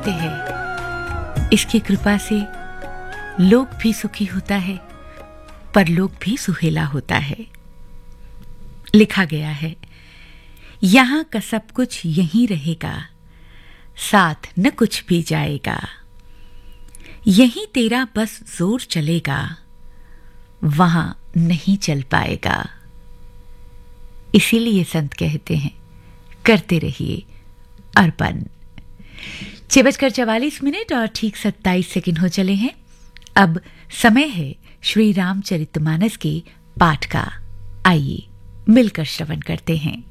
सत्य है। इसकी कृपा से लोक भी सुखी होता है, परलोक भी सुहेला होता है। लिखा गया है, यहां का सब कुछ यहीं रहेगा, साथ न कुछ भी जाएगा। यहीं तेरा बस जोर चलेगा, वहां नहीं चल पाएगा। इसीलिए संत कहते हैं, करते रहिए अर्पण। 6:44 और ठीक 27 सेकंड हो चले हैं। अब समय है श्री रामचरितमानस के पाठ का। आइए मिलकर श्रवण करते हैं।